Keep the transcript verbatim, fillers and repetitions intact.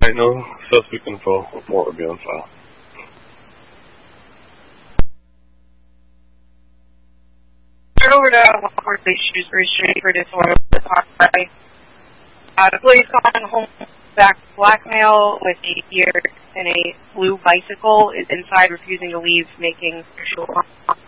Alright, no suspect info. Report will be on file. Turn over to Howard Shrewsbury Street for disorder with the Uh, the police calling home back blackmail with a gear and a blue bicycle is inside refusing to leave, making sexual